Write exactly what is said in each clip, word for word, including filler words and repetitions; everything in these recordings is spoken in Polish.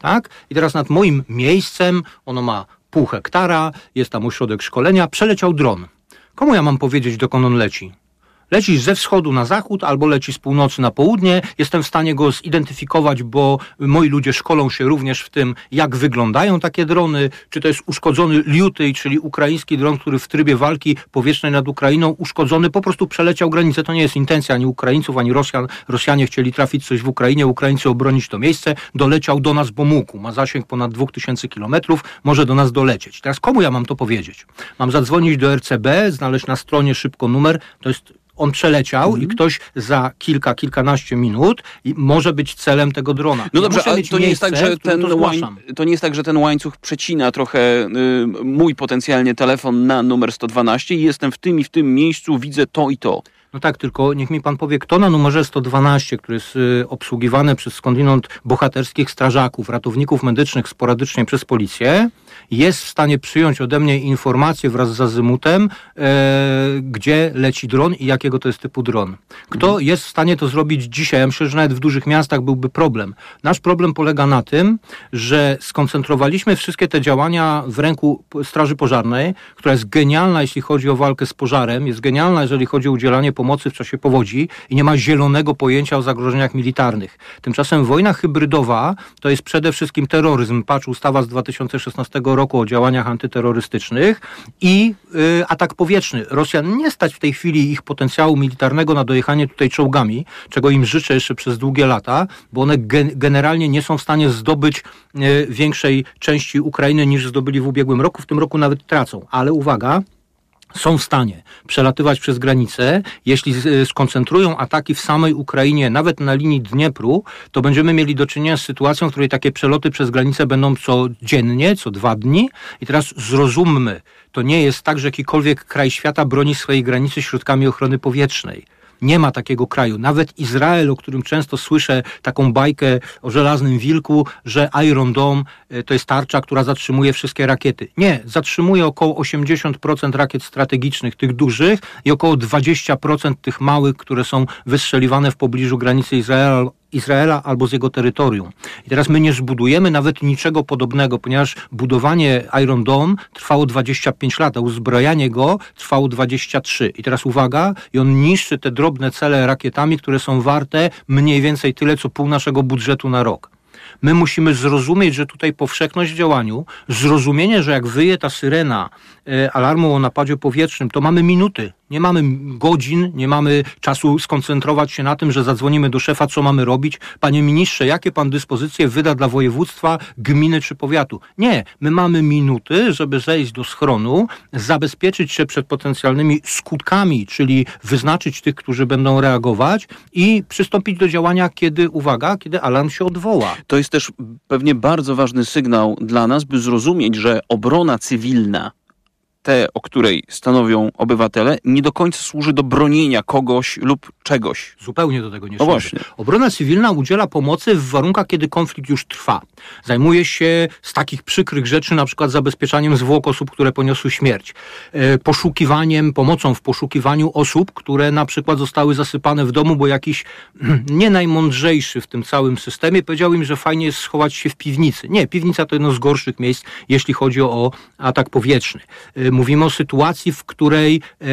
tak? I teraz nad moim miejscem, ono ma pół hektara, jest tam ośrodek szkolenia, przeleciał dron. Komu ja mam powiedzieć, dokąd on leci? Leci ze wschodu na zachód albo leci z północy na południe. Jestem w stanie go zidentyfikować, bo moi ludzie szkolą się również w tym, jak wyglądają takie drony. Czy to jest uszkodzony Liutej, czyli ukraiński dron, który w trybie walki powietrznej nad Ukrainą uszkodzony po prostu przeleciał granicę. To nie jest intencja ani Ukraińców, ani Rosjan. Rosjanie chcieli trafić coś w Ukrainie, Ukraińcy obronić to miejsce. Doleciał do nas, bo mógł. Ma zasięg ponad dwa tysiące kilometrów. Może do nas dolecieć. Teraz komu ja mam to powiedzieć? Mam zadzwonić do R C B, znaleźć na stronie szybko numer. To jest... On przeleciał mhm. i ktoś za kilka, kilkanaście minut i może być celem tego drona. No dobrze, ja ale to nie, jest tak, że ten to, łań... to nie jest tak, że ten łańcuch przecina trochę y, mój potencjalnie telefon na numer sto dwanaście i jestem w tym i w tym miejscu, widzę to i to. No tak, tylko niech mi pan powie, kto na numerze sto dwanaście, który jest y, obsługiwany przez skądinąd bohaterskich strażaków, ratowników medycznych sporadycznie przez policję, jest w stanie przyjąć ode mnie informację wraz z azymutem, e, gdzie leci dron i jakiego to jest typu dron. Kto mhm. jest w stanie to zrobić dzisiaj? Ja myślę, że nawet w dużych miastach byłby problem. Nasz problem polega na tym, że skoncentrowaliśmy wszystkie te działania w ręku Straży Pożarnej, która jest genialna, jeśli chodzi o walkę z pożarem, jest genialna, jeżeli chodzi o udzielanie pomocy w czasie powodzi i nie ma zielonego pojęcia o zagrożeniach militarnych. Tymczasem wojna hybrydowa to jest przede wszystkim terroryzm. Patrz, ustawa z dwa tysiące szesnastego roku o działaniach antyterrorystycznych i y, atak powietrzny. Rosjan nie stać w tej chwili ich potencjału militarnego na dojechanie tutaj czołgami, czego im życzę jeszcze przez długie lata, bo one gen- generalnie nie są w stanie zdobyć y, większej części Ukrainy niż zdobyli w ubiegłym roku. W tym roku nawet tracą. Ale uwaga, są w stanie przelatywać przez granicę. Jeśli skoncentrują ataki w samej Ukrainie, nawet na linii Dniepru, to będziemy mieli do czynienia z sytuacją, w której takie przeloty przez granicę będą codziennie, co dwa dni. I teraz zrozummy, to nie jest tak, że jakikolwiek kraj świata broni swojej granicy środkami ochrony powietrznej. Nie ma takiego kraju. Nawet Izrael, o którym często słyszę taką bajkę o żelaznym wilku, że Iron Dome to jest tarcza, która zatrzymuje wszystkie rakiety. Nie, zatrzymuje około osiemdziesiąt procent rakiet strategicznych, tych dużych i około dwadzieścia procent tych małych, które są wystrzeliwane w pobliżu granicy Izraela, Izraela albo z jego terytorium. I teraz my nie zbudujemy nawet niczego podobnego, ponieważ budowanie Iron Dome trwało dwadzieścia pięć lat, a uzbrojanie go trwało dwadzieścia trzy. I teraz uwaga, i on niszczy te drobne cele rakietami, które są warte mniej więcej tyle, co pół naszego budżetu na rok. My musimy zrozumieć, że tutaj powszechność w działaniu, zrozumienie, że jak wyje ta syrena e, alarmu o napadzie powietrznym, to mamy minuty, nie mamy godzin, nie mamy czasu skoncentrować się na tym, że zadzwonimy do szefa, co mamy robić. Panie ministrze, jakie pan dyspozycje wyda dla województwa, gminy czy powiatu? Nie, my mamy minuty, żeby zejść do schronu, zabezpieczyć się przed potencjalnymi skutkami, czyli wyznaczyć tych, którzy będą reagować i przystąpić do działania, kiedy, uwaga, kiedy alarm się odwoła. To jest też pewnie bardzo ważny sygnał dla nas, by zrozumieć, że obrona cywilna, te, o której stanowią obywatele, nie do końca służy do bronienia kogoś lub czegoś. Zupełnie do tego nie no służy. Właśnie. Obrona cywilna udziela pomocy w warunkach, kiedy konflikt już trwa. Zajmuje się z takich przykrych rzeczy, na przykład zabezpieczaniem zwłok osób, które poniosły śmierć. E, poszukiwaniem, pomocą w poszukiwaniu osób, które na przykład zostały zasypane w domu, bo jakiś nie najmądrzejszy w tym całym systemie powiedział im, że fajnie jest schować się w piwnicy. Nie, piwnica to jedno z gorszych miejsc, jeśli chodzi o atak powietrzny. E, Mówimy o sytuacji, w której e,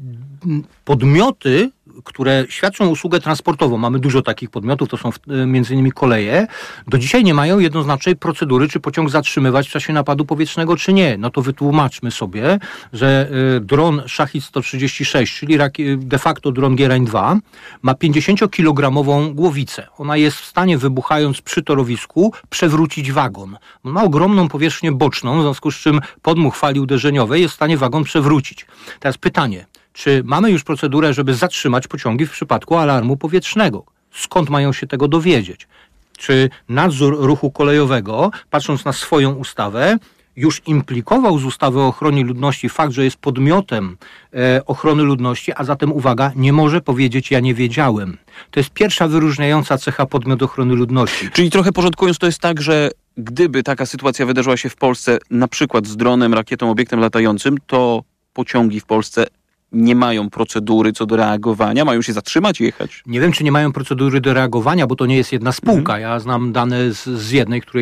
podmioty, które świadczą usługę transportową, mamy dużo takich podmiotów, to są e, między innymi koleje, do dzisiaj nie mają jednoznacznej procedury, czy pociąg zatrzymywać w czasie napadu powietrznego, czy nie. No to wytłumaczmy sobie, że e, dron Szachid sto trzydzieści sześć, czyli de facto dron Gierań dwa, ma pięćdziesięciokilogramową głowicę. Ona jest w stanie, wybuchając przy torowisku, przewrócić wagon. On ma ogromną powierzchnię boczną, w związku z czym podmuch fali uderzeniowej jest w stanie wagon przewrócić. Teraz pytanie, czy mamy już procedurę, żeby zatrzymać pociągi w przypadku alarmu powietrznego? Skąd mają się tego dowiedzieć? Czy nadzór ruchu kolejowego, patrząc na swoją ustawę, już implikował z ustawy o ochronie ludności fakt, że jest podmiotem e, ochrony ludności, a zatem, uwaga, nie może powiedzieć, ja nie wiedziałem. To jest pierwsza wyróżniająca cecha podmiotu ochrony ludności. Czyli trochę porządkując, to jest tak, że gdyby taka sytuacja wydarzyła się w Polsce, na przykład z dronem, rakietą, obiektem latającym, to pociągi w Polsce nie mają procedury co do reagowania? Mają się zatrzymać i jechać? Nie wiem, czy nie mają procedury do reagowania, bo to nie jest jedna spółka. Mhm. Ja znam dane z, z jednej, której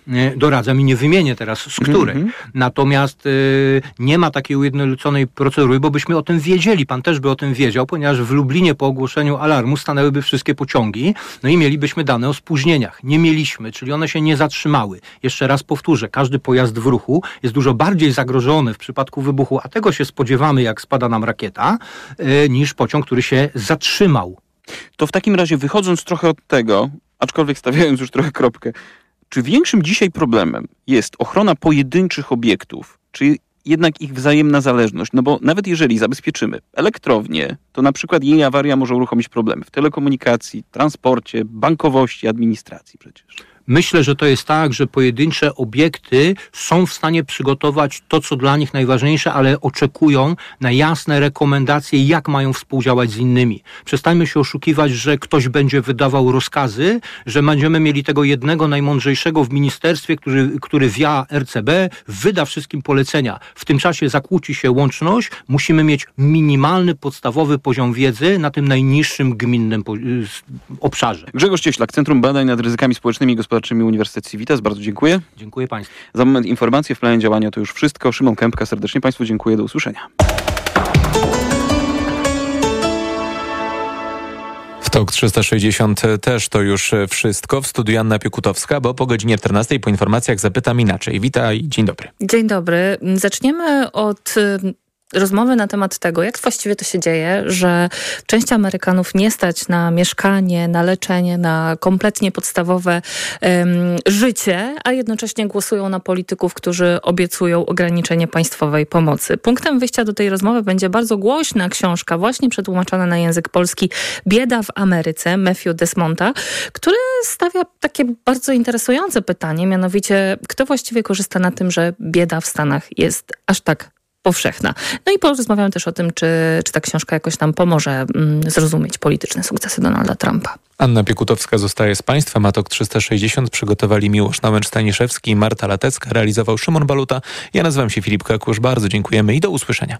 doradzam i nie wymienię teraz z której. Mm-hmm. Natomiast y, nie ma takiej ujednoliconej procedury, bo byśmy o tym wiedzieli, pan też by o tym wiedział, ponieważ w Lublinie po ogłoszeniu alarmu stanęłyby wszystkie pociągi, no i mielibyśmy dane o spóźnieniach. Nie mieliśmy, czyli one się nie zatrzymały. Jeszcze raz powtórzę, każdy pojazd w ruchu jest dużo bardziej zagrożony w przypadku wybuchu, a tego się spodziewamy, jak spada nam rakieta, y, niż pociąg, który się zatrzymał. To w takim razie, wychodząc trochę od tego, aczkolwiek stawiając już trochę kropkę, czy większym dzisiaj problemem jest ochrona pojedynczych obiektów, czy jednak ich wzajemna zależność? No bo nawet jeżeli zabezpieczymy elektrownię, to na przykład jej awaria może uruchomić problemy w telekomunikacji, transporcie, bankowości, administracji przecież. Myślę, że to jest tak, że pojedyncze obiekty są w stanie przygotować to, co dla nich najważniejsze, ale oczekują na jasne rekomendacje, jak mają współdziałać z innymi. Przestańmy się oszukiwać, że ktoś będzie wydawał rozkazy, że będziemy mieli tego jednego najmądrzejszego w ministerstwie, który, który via R C B wyda wszystkim polecenia. W tym czasie zakłóci się łączność. Musimy mieć minimalny, podstawowy poziom wiedzy na tym najniższym gminnym obszarze. Grzegorz Cieślak, Centrum Badań nad Ryzykami Społecznymi i Gospodarczymi Uniwersytet Civitas. Bardzo dziękuję. Dziękuję Państwu. Za moment informacje w planie działania to już wszystko. Szymon Kępka, serdecznie Państwu dziękuję. Do usłyszenia. W T O K trzysta sześćdziesiąt też to już wszystko. W studiu Anna Piekutowska, bo po godzinie czternastej po informacjach zapytam inaczej. Witaj, dzień dobry. Dzień dobry. Zaczniemy od rozmowy na temat tego, jak właściwie to się dzieje, że część Amerykanów nie stać na mieszkanie, na leczenie, na kompletnie podstawowe um, życie, a jednocześnie głosują na polityków, którzy obiecują ograniczenie państwowej pomocy. Punktem wyjścia do tej rozmowy będzie bardzo głośna książka, właśnie przetłumaczona na język polski, Bieda w Ameryce, Matthew Desmonta, który stawia takie bardzo interesujące pytanie, mianowicie kto właściwie korzysta na tym, że bieda w Stanach jest aż tak powszechna. No i porozmawiamy też o tym, czy, czy ta książka jakoś nam pomoże mm, zrozumieć polityczne sukcesy Donalda Trumpa. Anna Piekutowska zostaje z Państwem, a T O K trzysta sześćdziesiąt przygotowali Miłosz Nałęcz-Staniszewski i Marta Latecka, realizował Szymon Baluta. Ja nazywam się Filip Kakusz, bardzo dziękujemy i do usłyszenia.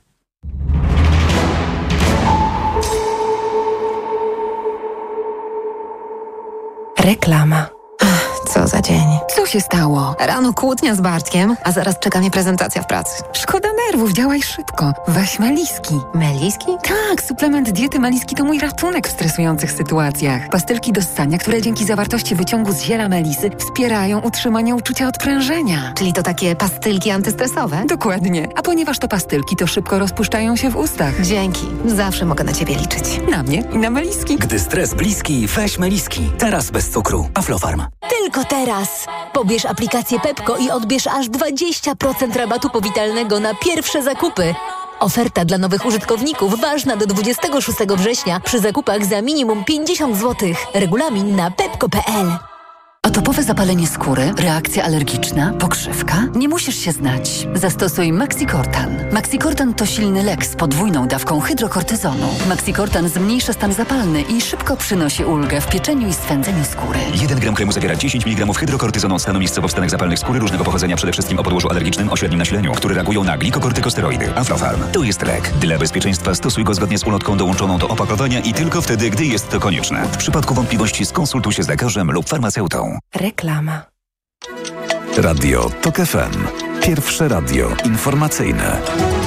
Reklama. Co za dzień. Co się stało? Rano kłótnia z Bartkiem, a zaraz czeka mnie prezentacja w pracy. Szkoda nerwów, działaj szybko. Weź Meliski. Meliski? Tak, suplement diety Meliski to mój ratunek w stresujących sytuacjach. Pastylki do ssania, które dzięki zawartości wyciągu z ziela melisy wspierają utrzymanie uczucia odprężenia. Czyli to takie pastylki antystresowe? Dokładnie. A ponieważ to pastylki, to szybko rozpuszczają się w ustach. Dzięki. Zawsze mogę na ciebie liczyć. Na mnie i na Meliski. Gdy stres bliski, weź Meliski. Teraz bez cukru. Aflofarm. Tylko teraz. Pobierz aplikację Pepko i odbierz aż dwadzieścia procent rabatu powitalnego na pierwsze zakupy. Oferta dla nowych użytkowników ważna do dwudziestego szóstego września przy zakupach za minimum pięćdziesiąt złotych. Regulamin na pepko kropka p l. Atopowe zapalenie skóry, reakcja alergiczna, pokrzywka? Nie musisz się znać. Zastosuj Maxicortan. Maxicortan to silny lek z podwójną dawką hydrokortyzonu. Maxicortan zmniejsza stan zapalny i szybko przynosi ulgę w pieczeniu i swędzeniu skóry. jeden gram kremu zawiera dziesięć miligramów hydrokortyzonu stanu miejscowo w stanach zapalnych skóry różnego pochodzenia, przede wszystkim o podłożu alergicznym o średnim nasileniu, które reagują na glikokortykosteroidy. Aflofarm. To jest lek. Dla bezpieczeństwa stosuj go zgodnie z ulotką dołączoną do opakowania i tylko wtedy, gdy jest to konieczne. W przypadku wątpliwości skonsultuj się z lekarzem lub farmaceutą. Reklama. Radio Tok F M. Pierwsze radio informacyjne.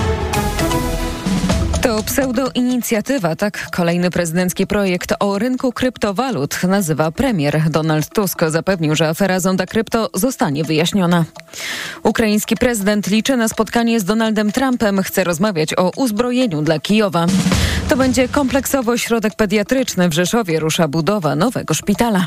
To pseudoinicjatywa, tak kolejny prezydencki projekt o rynku kryptowalut nazywa premier. Donald Tusk zapewnił, że afera Zonda Krypto zostanie wyjaśniona. Ukraiński prezydent liczy na spotkanie z Donaldem Trumpem. Chce rozmawiać o uzbrojeniu dla Kijowa. To będzie kompleksowo ośrodek pediatryczny. W Rzeszowie rusza budowa nowego szpitala.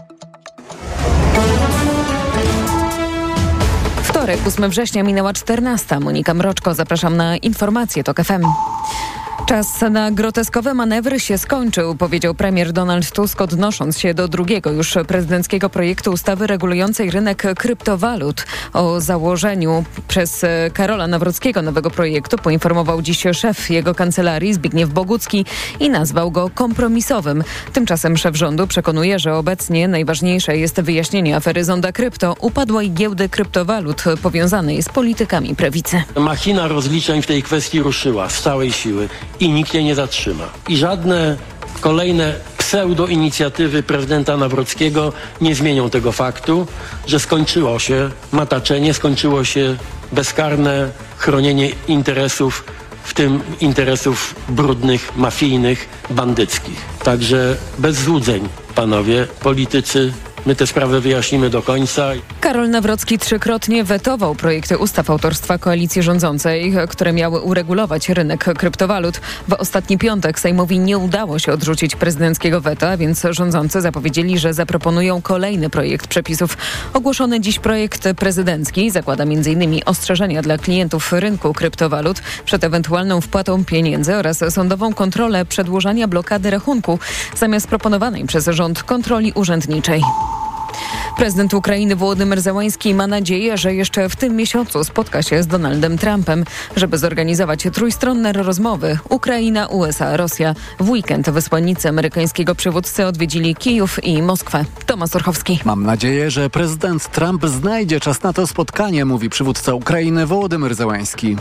Wtorek, ósmego września, minęła czternasta. Monika Mroczko, zapraszam na informacje Tok F M. Czas na groteskowe manewry się skończył, powiedział premier Donald Tusk, odnosząc się do drugiego już prezydenckiego projektu ustawy regulującej rynek kryptowalut. O założeniu przez Karola Nawrockiego nowego projektu poinformował dziś szef jego kancelarii Zbigniew Bogucki i nazwał go kompromisowym. Tymczasem szef rządu przekonuje, że obecnie najważniejsze jest wyjaśnienie afery Zonda Krypto, upadłej giełdy kryptowalut powiązanej z politykami prawicy. Machina rozliczeń w tej kwestii ruszyła z całej siły i nikt jej nie zatrzyma. I żadne kolejne pseudo-inicjatywy prezydenta Nawrockiego nie zmienią tego faktu, że skończyło się mataczenie, skończyło się bezkarne chronienie interesów, w tym interesów brudnych, mafijnych, bandyckich. Także bez złudzeń, panowie politycy, my tę sprawę wyjaśnimy do końca. Karol Nawrocki trzykrotnie wetował projekty ustaw autorstwa koalicji rządzącej, które miały uregulować rynek kryptowalut. W ostatni piątek Sejmowi nie udało się odrzucić prezydenckiego weta, więc rządzący zapowiedzieli, że zaproponują kolejny projekt przepisów. Ogłoszony dziś projekt prezydencki zakłada między innymi ostrzeżenia dla klientów rynku kryptowalut przed ewentualną wpłatą pieniędzy oraz sądową kontrolę przedłużania blokady rachunku zamiast proponowanej przez rząd kontroli urzędniczej. Prezydent Ukrainy Wołodymyr Zełański ma nadzieję, że jeszcze w tym miesiącu spotka się z Donaldem Trumpem, żeby zorganizować trójstronne rozmowy Ukraina, U S A, Rosja. W weekend wysłannicy amerykańskiego przywódcy odwiedzili Kijów i Moskwę. Tomasz Orchowski. Mam nadzieję, że prezydent Trump znajdzie czas na to spotkanie, mówi przywódca Ukrainy Wołodymyr Zełański.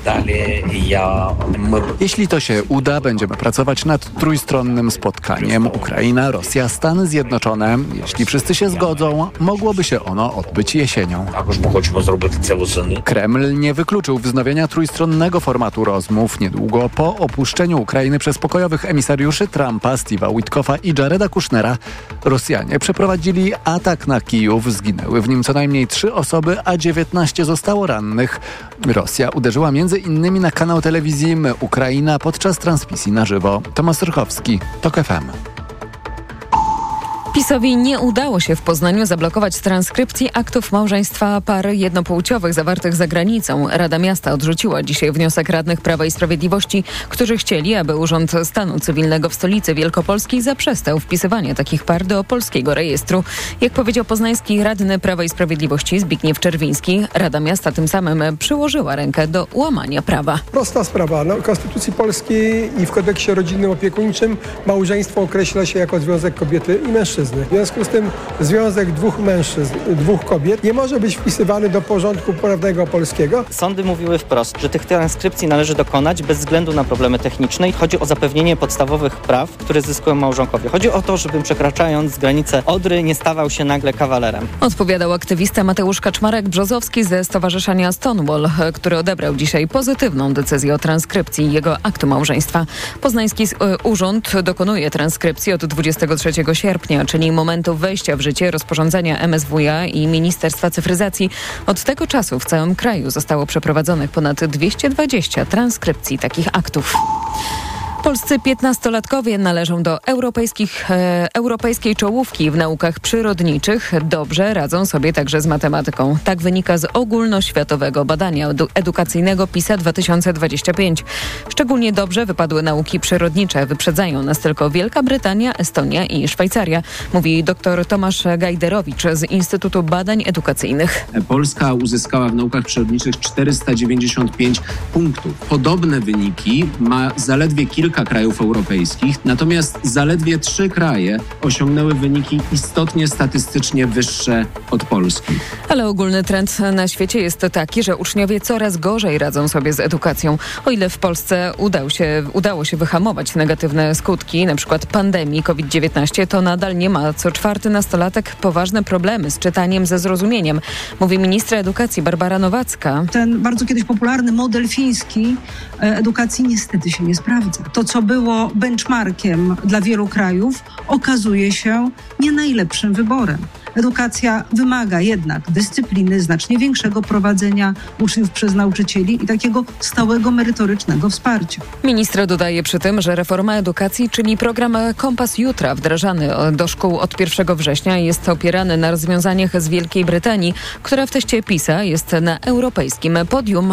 Jeśli to się uda, będziemy pracować nad trójstronnym spotkaniem Ukraina, Rosja, Stany Zjednoczone. Jeśli wszyscy się zgodzą, mogłoby się ono odbyć jesienią. Kreml nie wykluczył wznowienia trójstronnego formatu rozmów niedługo po opuszczeniu Ukrainy przez pokojowych emisariuszy Trumpa, Steve'a Witkoffa i Jareda Kushnera. Rosjanie przeprowadzili atak na Kijów, zginęły w nim co najmniej trzy osoby, a dziewiętnaście zostało rannych. Rosja uderzyła między innymi na kanał telewizji My Ukraina podczas transmisji na żywo. Tomasz Rychowski, TOK F M. PiS-owi nie udało się w Poznaniu zablokować transkrypcji aktów małżeństwa par jednopłciowych zawartych za granicą. Rada Miasta odrzuciła dzisiaj wniosek radnych Prawa i Sprawiedliwości, którzy chcieli, aby Urząd Stanu Cywilnego w stolicy Wielkopolskiej zaprzestał wpisywania takich par do polskiego rejestru. Jak powiedział poznański radny Prawa i Sprawiedliwości Zbigniew Czerwiński, Rada Miasta tym samym przyłożyła rękę do łamania prawa. Prosta sprawa. No, w Konstytucji Polskiej i w Kodeksie Rodzinnym Opiekuńczym małżeństwo określa się jako związek kobiety i mężczyzny. W związku z tym związek dwóch mężczyzn, dwóch kobiet nie może być wpisywany do porządku prawnego polskiego. Sądy mówiły wprost, że tych transkrypcji należy dokonać bez względu na problemy techniczne. Chodzi o zapewnienie podstawowych praw, które zyskują małżonkowie. Chodzi o to, żebym przekraczając granicę Odry nie stawał się nagle kawalerem. Odpowiadał aktywista Mateusz Kaczmarek-Brzozowski ze Stowarzyszenia Stonewall, który odebrał dzisiaj pozytywną decyzję o transkrypcji jego aktu małżeństwa. Poznański urząd dokonuje transkrypcji od dwudziestego trzeciego sierpnia, czyli momentu wejścia w życie rozporządzenia M S W a i Ministerstwa Cyfryzacji. Od tego czasu w całym kraju zostało przeprowadzonych ponad dwieście dwadzieścia transkrypcji takich aktów. Polscy piętnastolatkowie należą do europejskich, e, europejskiej czołówki w naukach przyrodniczych. Dobrze radzą sobie także z matematyką. Tak wynika z ogólnoświatowego badania edu- edukacyjnego PISA dwa tysiące dwadzieścia pięć. Szczególnie dobrze wypadły nauki przyrodnicze. Wyprzedzają nas tylko Wielka Brytania, Estonia i Szwajcaria, mówi dr Tomasz Gajderowicz z Instytutu Badań Edukacyjnych. Polska uzyskała w naukach przyrodniczych czterysta dziewięćdziesiąt pięć punktów. Podobne wyniki ma zaledwie kilka Kilka krajów europejskich, natomiast zaledwie trzy kraje osiągnęły wyniki istotnie statystycznie wyższe od Polski. Ale ogólny trend na świecie jest taki, że uczniowie coraz gorzej radzą sobie z edukacją. O ile w Polsce udał się, udało się wyhamować negatywne skutki, na przykład pandemii COVID dziewiętnaście, to nadal nie ma co czwarty nastolatek poważne problemy z czytaniem, ze zrozumieniem, mówi ministra edukacji Barbara Nowacka. Ten bardzo kiedyś popularny model fiński edukacji niestety się nie sprawdza. To, co było benchmarkiem dla wielu krajów, okazuje się nie najlepszym wyborem. Edukacja wymaga jednak dyscypliny, znacznie większego prowadzenia uczniów przez nauczycieli i takiego stałego merytorycznego wsparcia. Ministra dodaje przy tym, że reforma edukacji, czyli program Kompas Jutra wdrażany do szkół od pierwszego września jest opierany na rozwiązaniach z Wielkiej Brytanii, która w teście PISA jest na europejskim podium.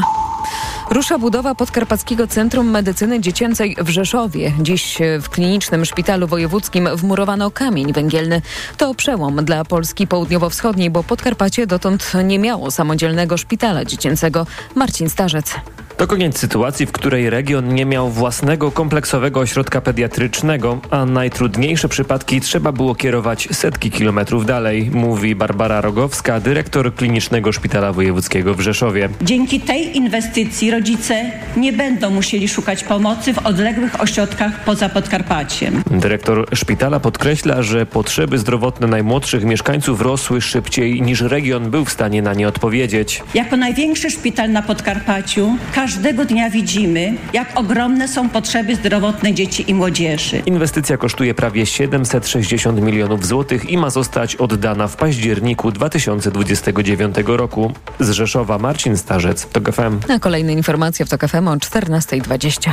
Rusza budowa Podkarpackiego Centrum Medycyny Dziecięcej w Rzeszowie. Dziś w klinicznym szpitalu wojewódzkim wmurowano kamień węgielny. To przełom dla Polski południowo-wschodniej, bo Podkarpacie dotąd nie miało samodzielnego szpitala dziecięcego. Marcin Starzec. To koniec sytuacji, w której region nie miał własnego kompleksowego ośrodka pediatrycznego, a najtrudniejsze przypadki trzeba było kierować setki kilometrów dalej, mówi Barbara Rogowska, dyrektor Klinicznego Szpitala Wojewódzkiego w Rzeszowie. Dzięki tej inwestycji rodzice nie będą musieli szukać pomocy w odległych ośrodkach poza Podkarpaciem. Dyrektor szpitala podkreśla, że potrzeby zdrowotne najmłodszych mieszkańców rosły szybciej niż region był w stanie na nie odpowiedzieć. Jako największy szpital na Podkarpaciu każdego dnia widzimy, jak ogromne są potrzeby zdrowotne dzieci i młodzieży. Inwestycja kosztuje prawie siedemset sześćdziesiąt milionów złotych i ma zostać oddana w październiku dwa tysiące dwudziestego dziewiątego roku. Z Rzeszowa Marcin Starzec, TOK F M. A kolejne informacje w TOK F M o czternasta dwadzieścia.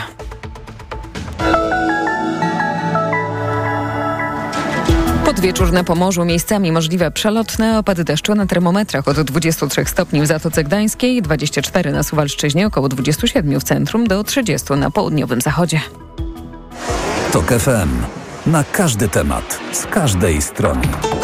Podwieczór na Pomorzu, miejscami możliwe przelotne opady deszczu, na termometrach od dwudziestu trzech stopni w Zatoce Gdańskiej, dwadzieścia cztery na Suwalszczyźnie, około dwadzieścia siedem w centrum, do trzydziestu na południowym zachodzie. TOK F M. Na każdy temat, z każdej strony.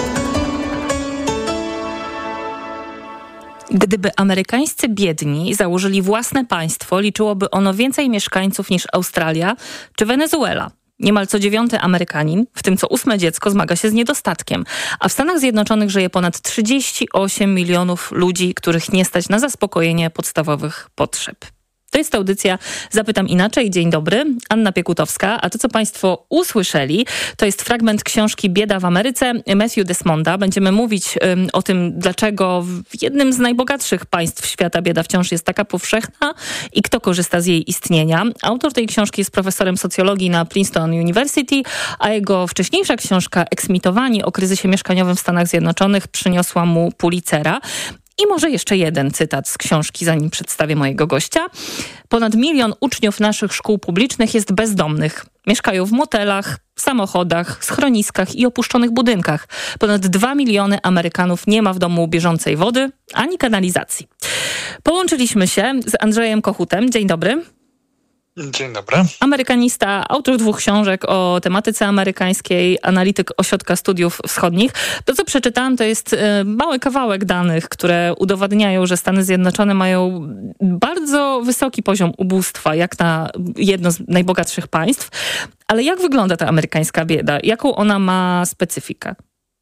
Gdyby amerykańscy biedni założyli własne państwo, liczyłoby ono więcej mieszkańców niż Australia czy Wenezuela. Niemal co dziewiąty Amerykanin, w tym co ósme dziecko, zmaga się z niedostatkiem. A w Stanach Zjednoczonych żyje ponad trzydzieści osiem milionów ludzi, których nie stać na zaspokojenie podstawowych potrzeb. To jest audycja Zapytam Inaczej. Dzień dobry, Anna Piekutowska. A to, co Państwo usłyszeli, to jest fragment książki Bieda w Ameryce Matthew Desmonda. Będziemy mówić um, o tym, dlaczego w jednym z najbogatszych państw świata bieda wciąż jest taka powszechna i kto korzysta z jej istnienia. Autor tej książki jest profesorem socjologii na Princeton University, a jego wcześniejsza książka Eksmitowani o kryzysie mieszkaniowym w Stanach Zjednoczonych przyniosła mu Pulitzera. I może jeszcze jeden cytat z książki, zanim przedstawię mojego gościa. Ponad milion uczniów naszych szkół publicznych jest bezdomnych. Mieszkają w motelach, samochodach, schroniskach i opuszczonych budynkach. Ponad dwa miliony Amerykanów nie ma w domu bieżącej wody ani kanalizacji. Połączyliśmy się z Andrzejem Kochutem. Dzień dobry. Dzień dobry. Amerykanista, autor dwóch książek o tematyce amerykańskiej, analityk Ośrodka Studiów Wschodnich. To, co przeczytałam, to jest mały kawałek danych, które udowadniają, że Stany Zjednoczone mają bardzo wysoki poziom ubóstwa, jak na jedno z najbogatszych państw. Ale jak wygląda ta amerykańska bieda? Jaką ona ma specyfikę?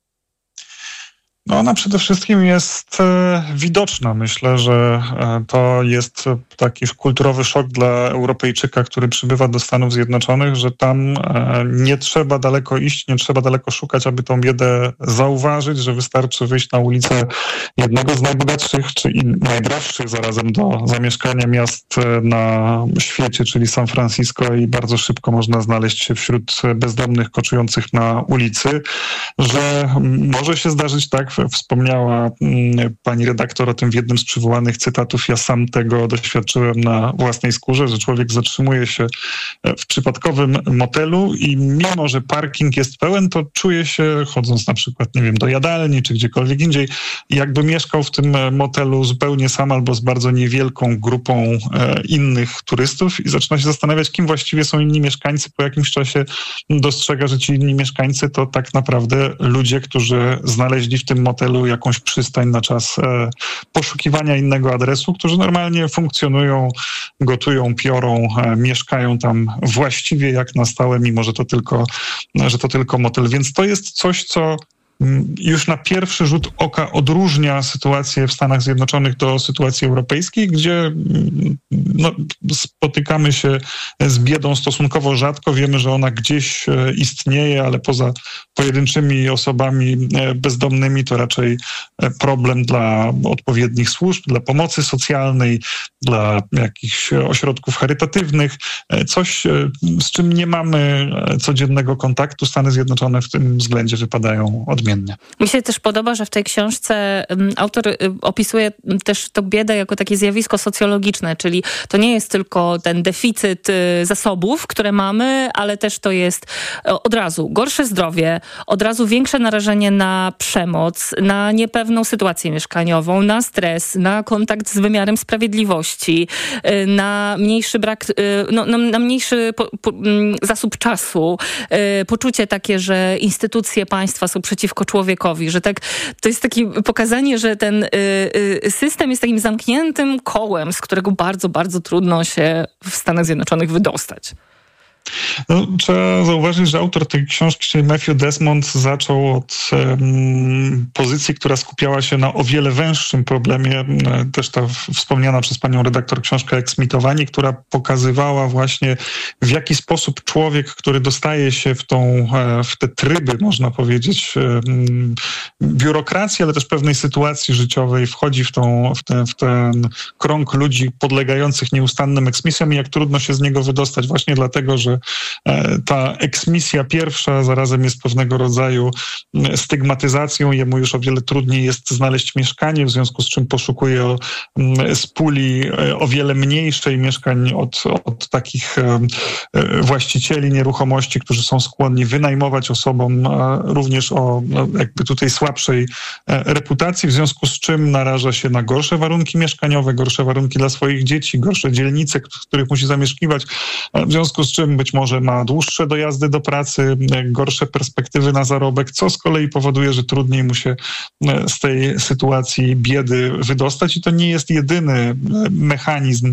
No ona przede wszystkim jest e, widoczna. Myślę, że e, to jest taki kulturowy szok dla Europejczyka, który przybywa do Stanów Zjednoczonych, że tam e, nie trzeba daleko iść, nie trzeba daleko szukać, aby tą biedę zauważyć, że wystarczy wyjść na ulicę jednego z najbogatszych, czy i najdroższych zarazem do zamieszkania miast na świecie, czyli San Francisco, i bardzo szybko można znaleźć się wśród bezdomnych koczujących na ulicy, że może się zdarzyć tak. Wspomniała pani redaktor o tym w jednym z przywołanych cytatów. Ja sam tego doświadczyłem na własnej skórze, że człowiek zatrzymuje się w przypadkowym motelu i mimo, że parking jest pełen, to czuje się, chodząc na przykład, nie wiem, do jadalni czy gdziekolwiek indziej, jakby mieszkał w tym motelu zupełnie sam albo z bardzo niewielką grupą innych turystów i zaczyna się zastanawiać, kim właściwie są inni mieszkańcy. Po jakimś czasie dostrzega, że ci inni mieszkańcy to tak naprawdę ludzie, którzy znaleźli w tym motelu jakąś przystań na czas e, poszukiwania innego adresu, którzy normalnie funkcjonują, gotują, piorą, e, mieszkają tam właściwie jak na stałe, mimo że to tylko, że to tylko motel. Więc to jest coś, co już na pierwszy rzut oka odróżnia sytuację w Stanach Zjednoczonych do sytuacji europejskiej, gdzie no, spotykamy się z biedą stosunkowo rzadko. Wiemy, że ona gdzieś istnieje, ale poza pojedynczymi osobami bezdomnymi to raczej problem dla odpowiednich służb, dla pomocy socjalnej, dla jakichś ośrodków charytatywnych. Coś, z czym nie mamy codziennego kontaktu. Stany Zjednoczone w tym względzie wypadają odmiennie. Mi się też podoba, że w tej książce autor opisuje też tę biedę jako takie zjawisko socjologiczne, czyli to nie jest tylko ten deficyt zasobów, które mamy, ale też to jest od razu gorsze zdrowie, od razu większe narażenie na przemoc, na niepewną sytuację mieszkaniową, na stres, na kontakt z wymiarem sprawiedliwości, na mniejszy brak, no, na mniejszy po, po, zasób czasu, poczucie takie, że instytucje państwa są przeciwko przeciwko człowiekowi, że tak to jest takie pokazanie, że ten y, y, system jest takim zamkniętym kołem, z którego bardzo, bardzo trudno się w Stanach Zjednoczonych wydostać. No, trzeba zauważyć, że autor tej książki, czyli Matthew Desmond, zaczął od um, pozycji, która skupiała się na o wiele węższym problemie. Też ta wspomniana przez panią redaktor książka Eksmitowanie, która pokazywała właśnie, w jaki sposób człowiek, który dostaje się w, tą, w te tryby, można powiedzieć, um, biurokracji, ale też pewnej sytuacji życiowej, wchodzi w, tą, w, ten, w ten krąg ludzi podlegających nieustannym eksmisjom i jak trudno się z niego wydostać, właśnie dlatego, że ta eksmisja pierwsza zarazem jest pewnego rodzaju stygmatyzacją. Jemu już o wiele trudniej jest znaleźć mieszkanie, w związku z czym poszukuje z puli o wiele mniejszej mieszkań od, od takich właścicieli nieruchomości, którzy są skłonni wynajmować osobom również o jakby tutaj słabszej reputacji, w związku z czym naraża się na gorsze warunki mieszkaniowe, gorsze warunki dla swoich dzieci, gorsze dzielnice, w których musi zamieszkiwać, w związku z czym być może ma dłuższe dojazdy do pracy, gorsze perspektywy na zarobek, co z kolei powoduje, że trudniej mu się z tej sytuacji biedy wydostać i to nie jest jedyny mechanizm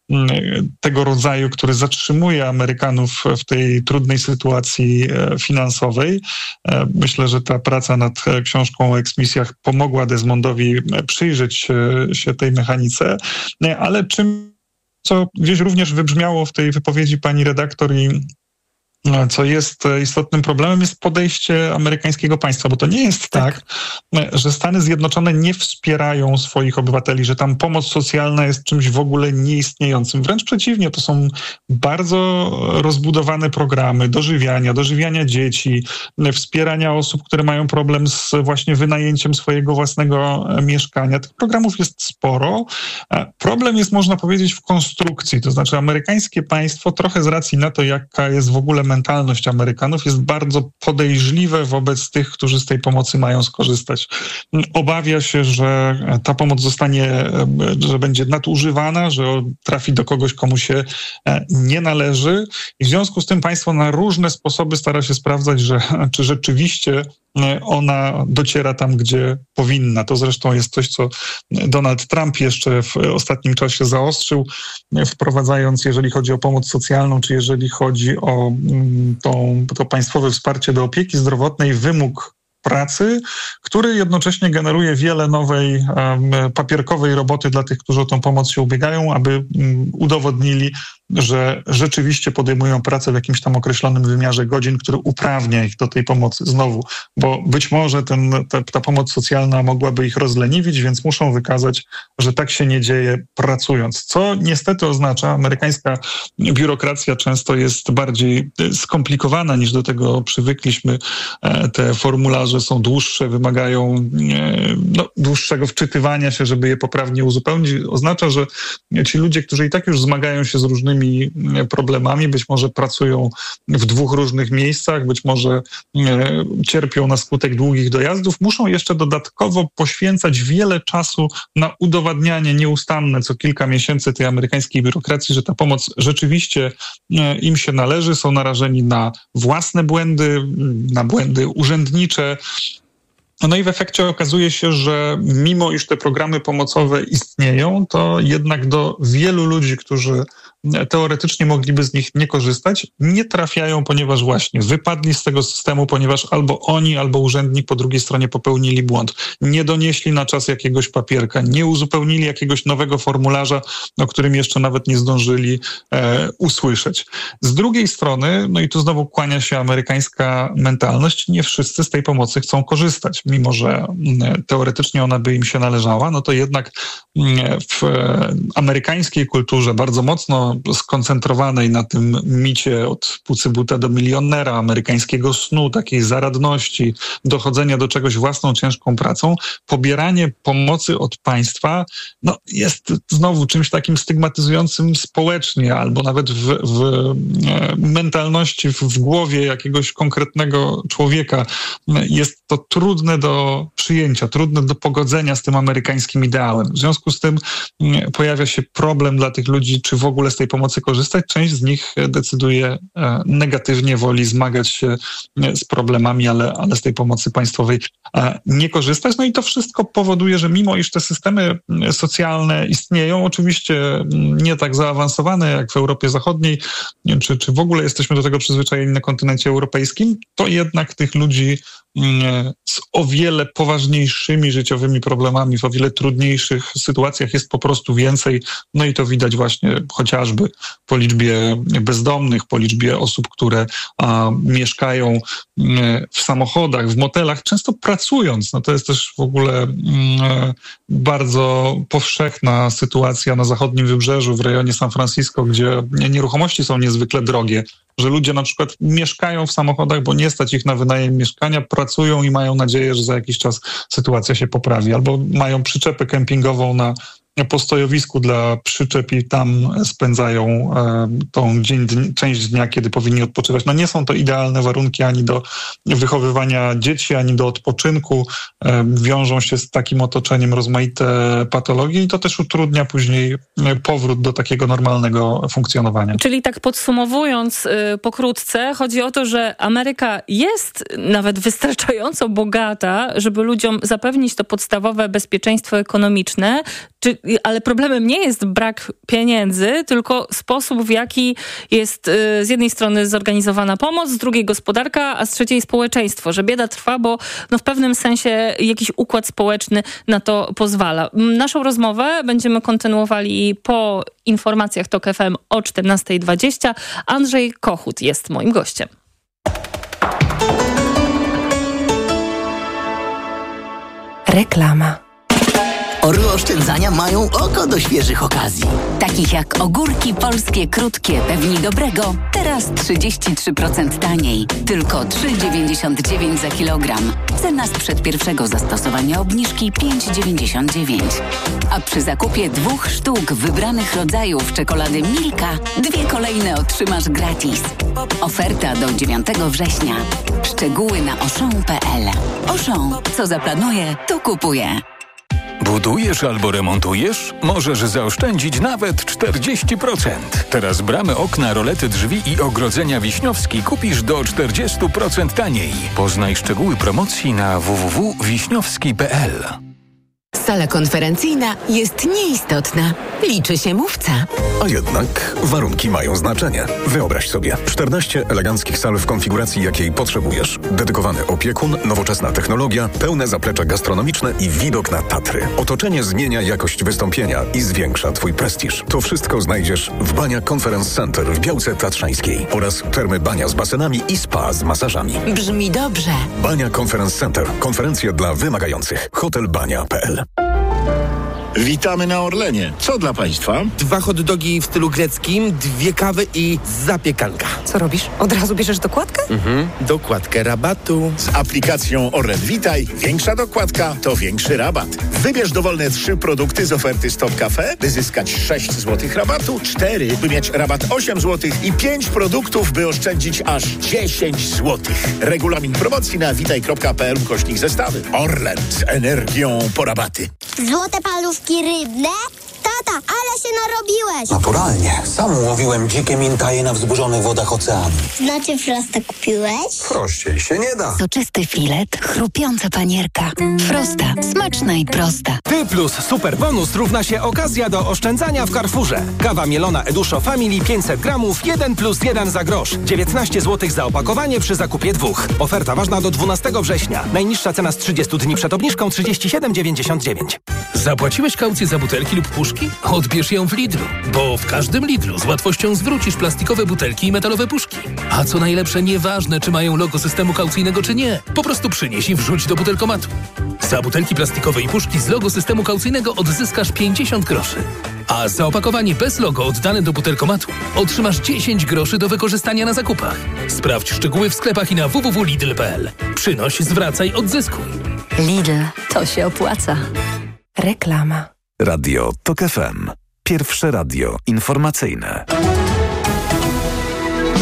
tego rodzaju, który zatrzymuje Amerykanów w tej trudnej sytuacji finansowej. Myślę, że ta praca nad książką o eksmisjach pomogła Desmondowi przyjrzeć się tej mechanice, ale czym co gdzieś również wybrzmiało w tej wypowiedzi pani redaktor i co jest istotnym problemem, jest podejście amerykańskiego państwa, bo to nie jest tak, tak, że Stany Zjednoczone nie wspierają swoich obywateli, że tam pomoc socjalna jest czymś w ogóle nieistniejącym. Wręcz przeciwnie, to są bardzo rozbudowane programy dożywiania, dożywiania dzieci, wspierania osób, które mają problem z właśnie wynajęciem swojego własnego mieszkania. Tych programów jest sporo. Problem jest, można powiedzieć, w konstrukcji, to znaczy amerykańskie państwo trochę z racji na to, jaka jest w ogóle mentalność Amerykanów, jest bardzo podejrzliwe wobec tych, którzy z tej pomocy mają skorzystać. Obawia się, że ta pomoc zostanie, że będzie nadużywana, że trafi do kogoś, komu się nie należy i w związku z tym państwo na różne sposoby stara się sprawdzać, że czy rzeczywiście ona dociera tam, gdzie powinna. To zresztą jest coś, co Donald Trump jeszcze w ostatnim czasie zaostrzył, wprowadzając, jeżeli chodzi o pomoc socjalną, czy jeżeli chodzi o tą, to państwowe wsparcie do opieki zdrowotnej, wymóg pracy, który jednocześnie generuje wiele nowej um, papierkowej roboty dla tych, którzy o tą pomoc się ubiegają, aby um, udowodnili, że rzeczywiście podejmują pracę w jakimś tam określonym wymiarze godzin, który uprawnia ich do tej pomocy. Znowu, bo być może ten, ta, ta pomoc socjalna mogłaby ich rozleniwić, więc muszą wykazać, że tak się nie dzieje pracując. Co niestety oznacza, amerykańska biurokracja często jest bardziej skomplikowana niż do tego przywykliśmy. Te formularze są dłuższe, wymagają no, dłuższego wczytywania się, żeby je poprawnie uzupełnić. Oznacza, że ci ludzie, którzy i tak już zmagają się z różnymi problemami, być może pracują w dwóch różnych miejscach, być może cierpią na skutek długich dojazdów, muszą jeszcze dodatkowo poświęcać wiele czasu na udowadnianie nieustanne co kilka miesięcy tej amerykańskiej biurokracji, że ta pomoc rzeczywiście im się należy, są narażeni na własne błędy, na błędy urzędnicze. No i w efekcie okazuje się, że mimo iż te programy pomocowe istnieją, to jednak do wielu ludzi, którzy teoretycznie mogliby z nich nie korzystać, nie trafiają, ponieważ właśnie wypadli z tego systemu, ponieważ albo oni, albo urzędnik po drugiej stronie popełnili błąd. Nie donieśli na czas jakiegoś papierka, nie uzupełnili jakiegoś nowego formularza, o którym jeszcze nawet nie zdążyli e, usłyszeć. Z drugiej strony, no i tu znowu kłania się amerykańska mentalność, nie wszyscy z tej pomocy chcą korzystać. Mimo że teoretycznie ona by im się należała, no to jednak w amerykańskiej kulturze bardzo mocno skoncentrowanej na tym micie od pucybuta do milionera, amerykańskiego snu, takiej zaradności, dochodzenia do czegoś własną ciężką pracą, pobieranie pomocy od państwa no, jest znowu czymś takim stygmatyzującym społecznie, albo nawet w, w mentalności, w, w głowie jakiegoś konkretnego człowieka. Jest to trudne do przyjęcia, trudne do pogodzenia z tym amerykańskim ideałem. W związku z tym pojawia się problem dla tych ludzi, czy w ogóle z tej tej pomocy korzystać. Część z nich decyduje negatywnie, woli zmagać się z problemami, ale, ale z tej pomocy państwowej nie korzystać. No i to wszystko powoduje, że mimo iż te systemy socjalne istnieją, oczywiście nie tak zaawansowane jak w Europie Zachodniej, czy, czy w ogóle jesteśmy do tego przyzwyczajeni na kontynencie europejskim, to jednak tych ludzi z o wiele poważniejszymi życiowymi problemami, w o wiele trudniejszych sytuacjach jest po prostu więcej. No i to widać właśnie chociażby po liczbie bezdomnych, po liczbie osób, które a, mieszkają w samochodach, w motelach, często pracując. No to jest też w ogóle mm, bardzo powszechna sytuacja na zachodnim wybrzeżu, w rejonie San Francisco, gdzie nieruchomości są niezwykle drogie, że ludzie na przykład mieszkają w samochodach, bo nie stać ich na wynajem mieszkania, pracują i mają nadzieję, że za jakiś czas sytuacja się poprawi. Albo mają przyczepę kempingową na postojowisku dla przyczep i tam spędzają e, tą dzień, dni, część dnia, kiedy powinni odpoczywać. No nie są to idealne warunki ani do wychowywania dzieci, ani do odpoczynku. E, wiążą się z takim otoczeniem rozmaite patologie i to też utrudnia później powrót do takiego normalnego funkcjonowania. Czyli tak podsumowując yy, pokrótce, chodzi o to, że Ameryka jest nawet wystarczająco bogata, żeby ludziom zapewnić to podstawowe bezpieczeństwo ekonomiczne, czy ale problemem nie jest brak pieniędzy, tylko sposób, w jaki jest y, z jednej strony zorganizowana pomoc, z drugiej gospodarka, a z trzeciej społeczeństwo, że bieda trwa, bo no, w pewnym sensie jakiś układ społeczny na to pozwala. Naszą rozmowę będziemy kontynuowali po informacjach TOK F M o czternasta dwadzieścia. Andrzej Kochut jest moim gościem. Reklama. Orły oszczędzania mają oko do świeżych okazji. Takich jak ogórki polskie krótkie, pewni dobrego, teraz trzydzieści trzy procent taniej. Tylko trzy dziewięćdziesiąt dziewięć za kilogram. Cena sprzed pierwszego zastosowania obniżki pięć dziewięćdziesiąt dziewięć. A przy zakupie dwóch sztuk wybranych rodzajów czekolady Milka, dwie kolejne otrzymasz gratis. Oferta do dziewiątego września. Szczegóły na auchan kropka p l. Auchan, co zaplanuje, to kupuje. Budujesz albo remontujesz? Możesz zaoszczędzić nawet czterdzieści procent. Teraz bramy, okna, rolety drzwi i ogrodzenia Wiśniowski kupisz do czterdzieści procent taniej. Poznaj szczegóły promocji na w w w kropka wiśniowski kropka p l. Sala konferencyjna jest nieistotna. Liczy się mówca. A jednak warunki mają znaczenie. Wyobraź sobie, czternaście eleganckich sal w konfiguracji, jakiej potrzebujesz. Dedykowany opiekun, nowoczesna technologia, pełne zaplecze gastronomiczne i widok na Tatry. Otoczenie zmienia jakość wystąpienia i zwiększa Twój prestiż. To wszystko znajdziesz w Bania Conference Center w Białce Tatrzańskiej oraz termy Bania z basenami i spa z masażami. Brzmi dobrze. Bania Conference Center. Konferencje dla wymagających. hotel bania kropka p l. Witamy na Orlenie. Co dla Państwa? Dwa hot dogi w stylu greckim, dwie kawy i zapiekanka. Co robisz? Od razu bierzesz dokładkę? Mhm. Dokładkę rabatu. Z aplikacją Orlen Witaj większa dokładka to większy rabat. Wybierz dowolne trzy produkty z oferty Stop Cafe, by zyskać sześć złotych rabatu, cztery, by mieć rabat osiem złotych i pięć produktów, by oszczędzić aż dziesięć złotych. Regulamin promocji na witaj kropka p l ukośnik zestawy. Orlen z energią po rabaty. Złote paluszki rybne? Tata, ale się narobiłeś! Naturalnie. Sam łowiłem dzikie mintaje na wzburzonych wodach oceanu. Znaczy Frosta kupiłeś? Prościej się nie da. Soczysty filet, chrupiąca panierka. Frosta, smaczna i prosta. Ty plus super bonus równa się okazja do oszczędzania w Carrefourze. Kawa mielona Eduszo Family pięćset gramów, jeden plus jeden za grosz. dziewiętnaście złotych za opakowanie przy zakupie dwóch. Oferta ważna do dwunastego września. Najniższa cena z trzydziestu dni przed obniżką trzydzieści siedem dziewięćdziesiąt dziewięć. Zapłaciłeś kaucję za butelki lub puszki? Odbierz ją w Lidlu, bo w każdym Lidlu z łatwością zwrócisz plastikowe butelki i metalowe puszki. A co najlepsze, nieważne czy mają logo systemu kaucyjnego czy nie, po prostu przynieś i wrzuć do butelkomatu. Za butelki plastikowe i puszki z logo systemu kaucyjnego odzyskasz pięćdziesiąt groszy. A za opakowanie bez logo oddane do butelkomatu otrzymasz dziesięć groszy do wykorzystania na zakupach. Sprawdź szczegóły w sklepach i na w w w kropka lidl kropka p l. Przynoś, zwracaj, odzyskuj. Lidl, to się opłaca. Reklama. Radio TOK F M. Pierwsze radio informacyjne.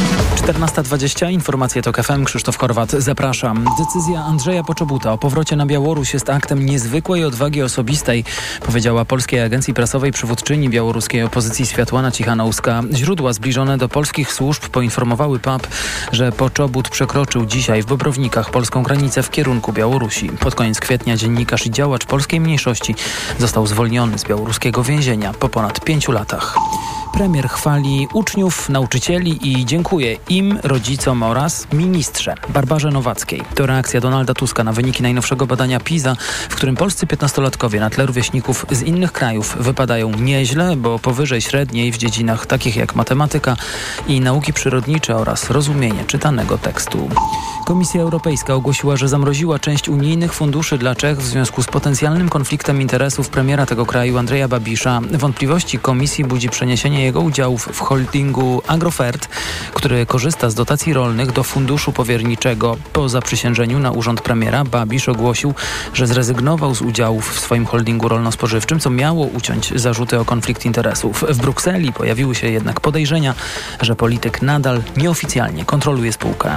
czternasta dwadzieścia, informacje TOK F M, Krzysztof Horwat, zapraszam. Decyzja Andrzeja Poczobuta o powrocie na Białoruś jest aktem niezwykłej odwagi osobistej, powiedziała Polskiej Agencji Prasowej przywódczyni białoruskiej opozycji Światłana Cichanouska. Źródła zbliżone do polskich służb poinformowały P A P, że Poczobut przekroczył dzisiaj w Bobrownikach polską granicę w kierunku Białorusi. Pod koniec kwietnia dziennikarz i działacz polskiej mniejszości został zwolniony z białoruskiego więzienia po ponad pięciu latach. Premier chwali uczniów, nauczycieli i dziękuję im, rodzicom oraz ministrze Barbarze Nowackiej. To reakcja Donalda Tuska na wyniki najnowszego badania PISA, w którym polscy piętnastolatkowie na tle rówieśników z innych krajów wypadają nieźle, bo powyżej średniej w dziedzinach takich jak matematyka i nauki przyrodnicze oraz rozumienie czytanego tekstu. Komisja Europejska ogłosiła, że zamroziła część unijnych funduszy dla Czech w związku z potencjalnym konfliktem interesów premiera tego kraju Andreja Babisza. Wątpliwości komisji budzi przeniesienie jego udziałów w holdingu Agrofert, który korzysta z dotacji rolnych do funduszu powierniczego. Po zaprzysiężeniu na urząd premiera Babisz ogłosił, że zrezygnował z udziałów w swoim holdingu rolno-spożywczym, co miało uciąć zarzuty o konflikt interesów. W Brukseli pojawiły się jednak podejrzenia, że polityk nadal nieoficjalnie kontroluje spółkę.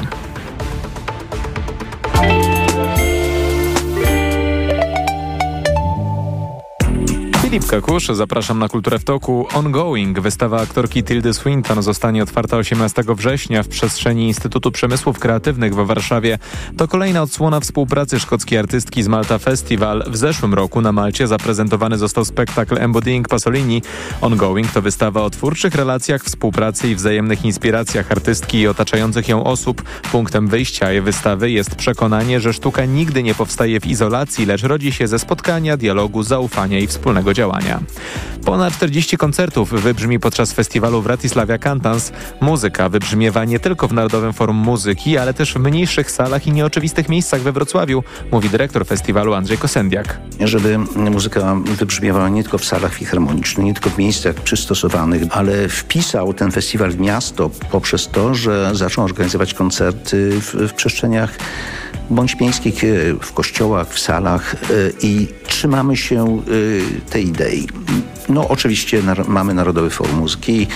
Filip Kakusz, zapraszam na Kulturę w Toku. Ongoing, wystawa aktorki Tildy Swinton, zostanie otwarta osiemnastego września w przestrzeni Instytutu Przemysłów Kreatywnych w Warszawie. To kolejna odsłona współpracy szkockiej artystki z Malta Festival. W zeszłym roku na Malcie zaprezentowany został spektakl Embodying Pasolini. Ongoing to wystawa o twórczych relacjach, współpracy i wzajemnych inspiracjach artystki i otaczających ją osób. Punktem wyjścia jej wystawy jest przekonanie, że sztuka nigdy nie powstaje w izolacji, lecz rodzi się ze spotkania, dialogu, zaufania i wspólnego działania. Ponad czterdzieści koncertów wybrzmi podczas festiwalu Wrocławia Cantans. Muzyka wybrzmiewa nie tylko w Narodowym Forum Muzyki, ale też w mniejszych salach i nieoczywistych miejscach we Wrocławiu, mówi dyrektor festiwalu Andrzej Kosendiak. Żeby muzyka wybrzmiewała nie tylko w salach filharmonicznych, nie tylko w miejscach przystosowanych, ale wpisał ten festiwal w miasto poprzez to, że zaczął organizować koncerty w, w przestrzeniach bądź miejskich, w kościołach, w salach i trzymamy się tej idei. No oczywiście nar- mamy Narodowy Forum Muzyki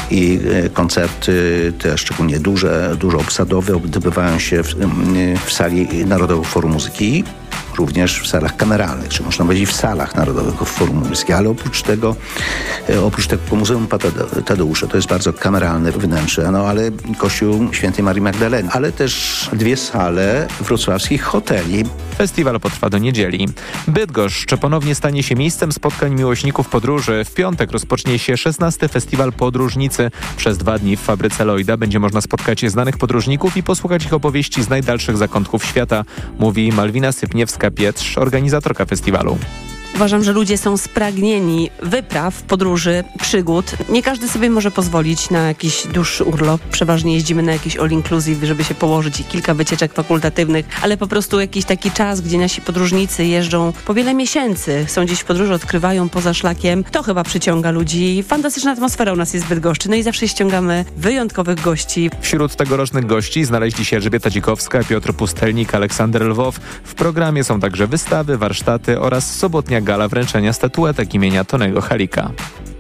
i koncerty, te szczególnie duże, dużo obsadowe, odbywają się w, w sali Narodowego Forum Muzyki, również w salach kameralnych, czy można powiedzieć w salach Narodowego Forum Muzyki, ale oprócz tego, oprócz tego Muzeum Tadeusza, to jest bardzo kameralne wnętrze, no ale Kościół Świętej Marii Magdaleny, ale też dwie sale wrocławskich hoteli. Festiwal potrwa do niedzieli. Bydgoszcz ponownie stanie się miejscem spotkań miłośników podróży. W piątek rozpocznie się szesnasty Festiwal Podróżnicy. Przez dwa dni w fabryce Lloyda będzie można spotkać znanych podróżników i posłuchać ich opowieści z najdalszych zakątków świata, mówi Malwina Sypniewska-Pietrz, organizatorka festiwalu. Uważam, że ludzie są spragnieni wypraw, podróży, przygód. Nie każdy sobie może pozwolić na jakiś dłuższy urlop. Przeważnie jeździmy na jakiś all-inclusive, żeby się położyć i kilka wycieczek fakultatywnych, ale po prostu jakiś taki czas, gdzie nasi podróżnicy jeżdżą po wiele miesięcy, są gdzieś w podróży, odkrywają poza szlakiem. To chyba przyciąga ludzi. Fantastyczna atmosfera u nas jest w Bydgoszczy. No i zawsze ściągamy wyjątkowych gości. Wśród tegorocznych gości znaleźli się Elżbieta Dzikowska, Piotr Pustelnik, Aleksander Lwow. W programie są także wystawy, warsztaty oraz sobotnia gala wręczenia statuetek imienia Tonego Halika.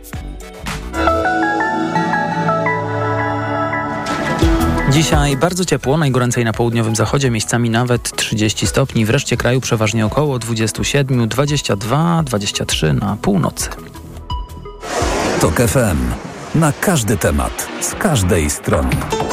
Dzisiaj bardzo ciepło, najgoręcej na południowym zachodzie, miejscami nawet trzydzieści stopni. W reszcie kraju przeważnie około dwadzieścia siedem, dwadzieścia dwa, dwadzieścia trzy na północy. TOK F M. Na każdy temat, z każdej strony.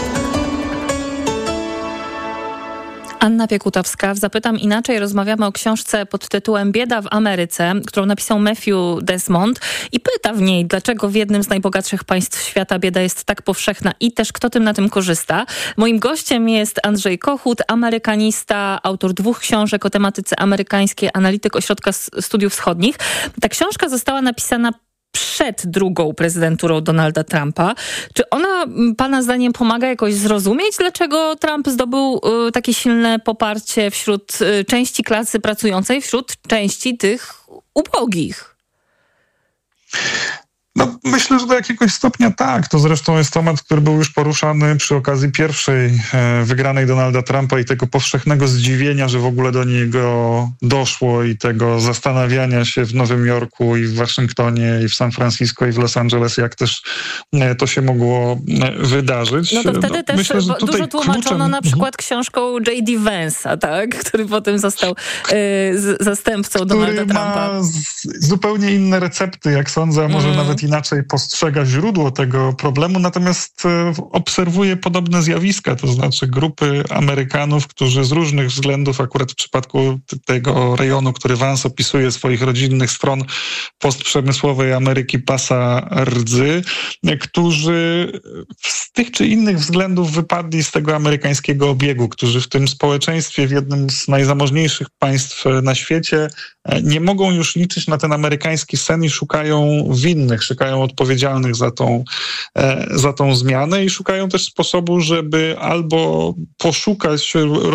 Anna Piekutowska. W Zapytam Inaczej rozmawiamy o książce pod tytułem Bieda w Ameryce, którą napisał Matthew Desmond i pyta w niej, dlaczego w jednym z najbogatszych państw świata bieda jest tak powszechna i też kto tym na tym korzysta. Moim gościem jest Andrzej Kochut, amerykanista, autor dwóch książek o tematyce amerykańskiej, analityk Ośrodka Studiów Wschodnich. Ta książka została napisana przed drugą prezydenturą Donalda Trumpa. Czy ona pana zdaniem pomaga jakoś zrozumieć, dlaczego Trump zdobył y, takie silne poparcie wśród y, części klasy pracującej, wśród części tych ubogich? No, myślę, że do jakiegoś stopnia tak. To zresztą jest temat, który był już poruszany przy okazji pierwszej e, wygranej Donalda Trumpa i tego powszechnego zdziwienia, że w ogóle do niego doszło i tego zastanawiania się w Nowym Jorku i w Waszyngtonie i w San Francisco i w Los Angeles, jak też e, to się mogło e, wydarzyć. No to wtedy no, też myślę, że dużo tłumaczono kluczem... na przykład książką J D Vance'a, tak? Który potem został e, z, zastępcą Donalda który Trumpa. Ma z, zupełnie inne recepty, jak sądzę, a może mm. nawet inaczej postrzega źródło tego problemu, natomiast e, obserwuje podobne zjawiska, to znaczy grupy Amerykanów, którzy z różnych względów, akurat w przypadku t- tego rejonu, który Vance opisuje, swoich rodzinnych stron postprzemysłowej Ameryki pasa rdzy, e, którzy z tych czy innych względów wypadli z tego amerykańskiego obiegu, którzy w tym społeczeństwie, w jednym z najzamożniejszych państw na świecie, nie mogą już liczyć na ten amerykański sen i szukają winnych, szukają odpowiedzialnych za tą, za tą zmianę i szukają też sposobu, żeby albo poszukać,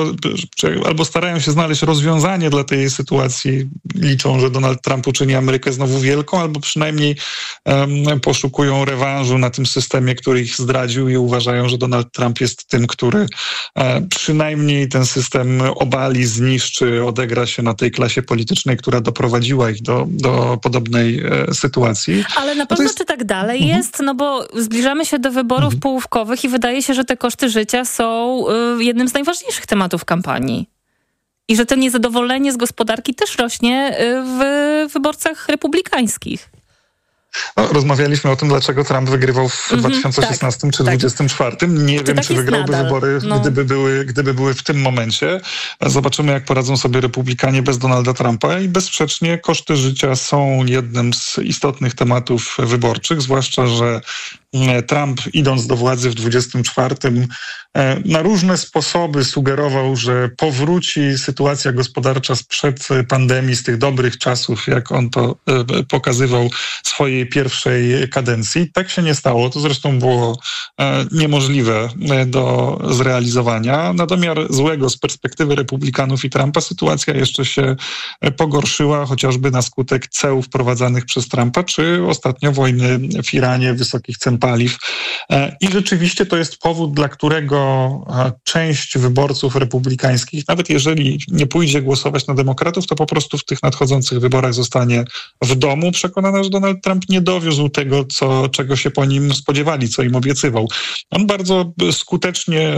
albo starają się znaleźć rozwiązanie dla tej sytuacji. Liczą, że Donald Trump uczyni Amerykę znowu wielką, albo przynajmniej um, poszukują rewanżu na tym systemie, który ich zdradził i uważają, że Donald Trump jest tym, który e, przynajmniej ten system obali, zniszczy, odegra się na tej klasie politycznej, która doprowadziła ich do, do podobnej e, sytuacji. Ale na pewno jest... czy tak dalej mhm. jest? No bo zbliżamy się do wyborów mhm. połówkowych i wydaje się, że te koszty życia są y, jednym z najważniejszych tematów kampanii. I że to niezadowolenie z gospodarki też rośnie y, w wyborcach republikańskich. No, rozmawialiśmy o tym, dlaczego Trump wygrywał w mm-hmm, dwa tysiące szesnastym tak, czy dwa tysiące dwudziestym czwartym. Nie to wiem, tak czy wygrałby nadal. wybory, no. gdyby, były, gdyby były w tym momencie. Zobaczymy, jak poradzą sobie republikanie bez Donalda Trumpa i bezsprzecznie koszty życia są jednym z istotnych tematów wyborczych, zwłaszcza, że Trump, idąc do władzy w dwudziestym czwartym, na różne sposoby sugerował, że powróci sytuacja gospodarcza sprzed pandemii, z tych dobrych czasów, jak on to pokazywał w swojej pierwszej kadencji. Tak się nie stało. To zresztą było niemożliwe do zrealizowania. Na domiar złego z perspektywy republikanów i Trumpa sytuacja jeszcze się pogorszyła, chociażby na skutek ceł wprowadzanych przez Trumpa, czy ostatnio wojny w Iranie, wysokich cen paliw. I rzeczywiście to jest powód, dla którego część wyborców republikańskich, nawet jeżeli nie pójdzie głosować na demokratów, to po prostu w tych nadchodzących wyborach zostanie w domu, przekonana, że Donald Trump nie dowiózł tego, co, czego się po nim spodziewali, co im obiecywał. On bardzo skutecznie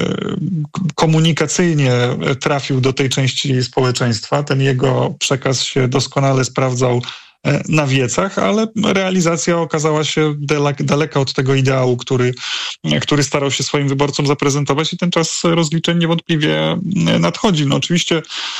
komunikacyjnie trafił do tej części społeczeństwa. Ten jego przekaz się doskonale sprawdzał na wiecach, ale realizacja okazała się daleka od tego ideału, który, który starał się swoim wyborcom zaprezentować i ten czas rozliczeń niewątpliwie nadchodzi. No oczywiście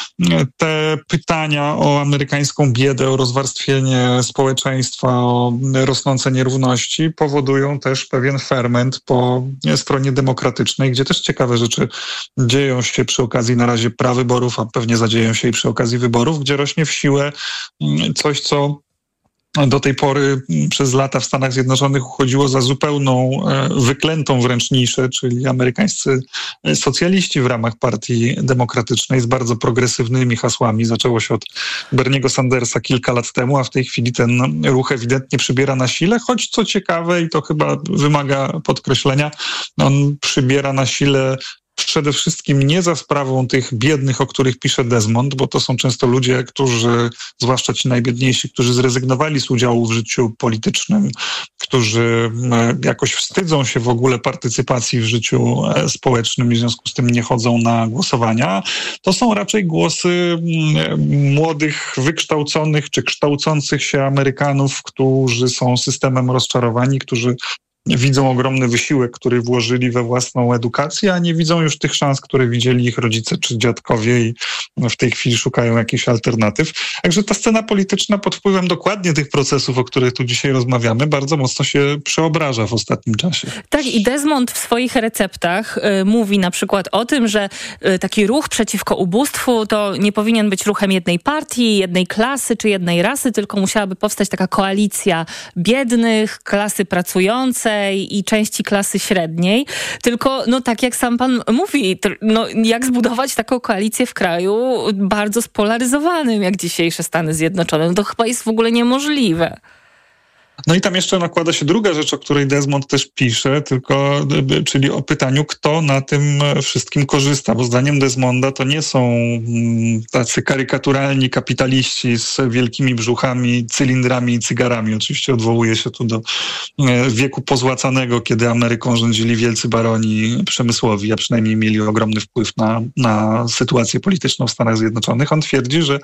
te pytania o amerykańską biedę, o rozwarstwienie społeczeństwa, o rosnące nierówności powodują też pewien ferment po stronie demokratycznej, gdzie też ciekawe rzeczy dzieją się przy okazji na razie prawyborów, a pewnie zadzieją się i przy okazji wyborów, gdzie rośnie w siłę coś, co do tej pory przez lata w Stanach Zjednoczonych uchodziło za zupełną, wyklętą wręcz niszę, czyli amerykańscy socjaliści w ramach Partii Demokratycznej z bardzo progresywnymi hasłami. Zaczęło się od Berniego Sandersa kilka lat temu, a w tej chwili ten ruch ewidentnie przybiera na sile, choć co ciekawe i to chyba wymaga podkreślenia, on przybiera na sile przede wszystkim nie za sprawą tych biednych, o których pisze Desmond, bo to są często ludzie, którzy, zwłaszcza ci najbiedniejsi, którzy zrezygnowali z udziału w życiu politycznym, którzy jakoś wstydzą się w ogóle partycypacji w życiu społecznym i w związku z tym nie chodzą na głosowania. To są raczej głosy młodych, wykształconych czy kształcących się Amerykanów, którzy są systemem rozczarowani, którzy widzą ogromny wysiłek, który włożyli we własną edukację, a nie widzą już tych szans, które widzieli ich rodzice czy dziadkowie i w tej chwili szukają jakichś alternatyw. Także ta scena polityczna pod wpływem dokładnie tych procesów, o których tu dzisiaj rozmawiamy, bardzo mocno się przeobraża w ostatnim czasie. Tak, i Desmond w swoich receptach y, mówi na przykład o tym, że y, taki ruch przeciwko ubóstwu to nie powinien być ruchem jednej partii, jednej klasy czy jednej rasy, tylko musiałaby powstać taka koalicja biednych, klasy pracującej i części klasy średniej. Tylko, no tak jak sam pan mówi, no, jak zbudować taką koalicję w kraju bardzo spolaryzowanym, jak dzisiejsze Stany Zjednoczone? No to chyba jest w ogóle niemożliwe. No i tam jeszcze nakłada się druga rzecz, o której Desmond też pisze, tylko, czyli o pytaniu, kto na tym wszystkim korzysta, bo zdaniem Desmonda to nie są tacy karykaturalni kapitaliści z wielkimi brzuchami, cylindrami i cygarami. Oczywiście odwołuje się tu do wieku pozłacanego, kiedy Ameryką rządzili wielcy baroni przemysłowi, a przynajmniej mieli ogromny wpływ na, na sytuację polityczną w Stanach Zjednoczonych. On twierdzi, że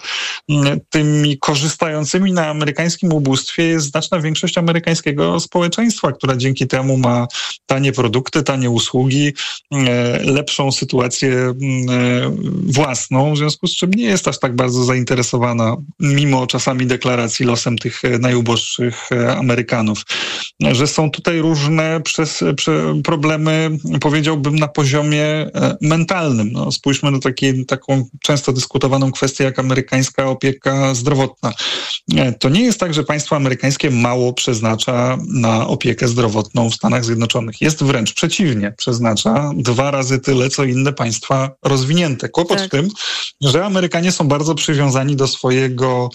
tymi korzystającymi na amerykańskim ubóstwie jest znaczna większość amerykańskiego społeczeństwa, która dzięki temu ma tanie produkty, tanie usługi, lepszą sytuację własną, w związku z czym nie jest aż tak bardzo zainteresowana, mimo czasami deklaracji, losem tych najuboższych Amerykanów. Że są tutaj różne przez, prze, problemy, powiedziałbym, na poziomie mentalnym. No, spójrzmy na taki, taką często dyskutowaną kwestię jak amerykańska opieka zdrowotna. To nie jest tak, że państwo amerykańskie mało przeznacza na opiekę zdrowotną w Stanach Zjednoczonych. Jest wręcz przeciwnie. Przeznacza dwa razy tyle, co inne państwa rozwinięte. Kłopot tak. w tym, że Amerykanie są bardzo przywiązani do swojego